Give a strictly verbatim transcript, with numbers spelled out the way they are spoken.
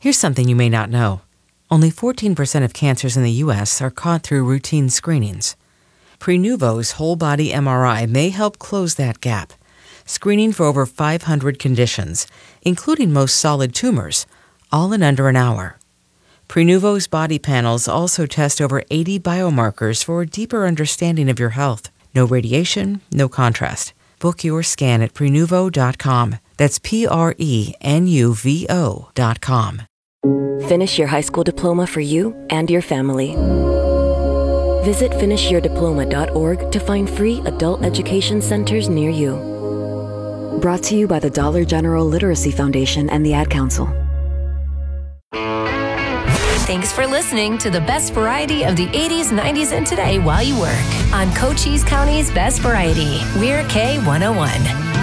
Here's something you may not know. Only fourteen percent of cancers in the U S are caught through routine screenings. Prenuvo's whole-body M R I may help close that gap, screening for over five hundred conditions, including most solid tumors, all in under an hour. Prenuvo's body panels also test over eighty biomarkers for a deeper understanding of your health. No radiation, no contrast. Book your scan at Prenuvo dot com. That's P R E N U V O dot com. Finish your high school diploma for you and your family. Visit finish your diploma dot org to find free adult education centers near you. Brought to you by the Dollar General Literacy Foundation and the Ad Council. Thanks for listening to the best variety of the eighties, nineties, and today while you work on Cochise County's Best Variety. We're K one oh one.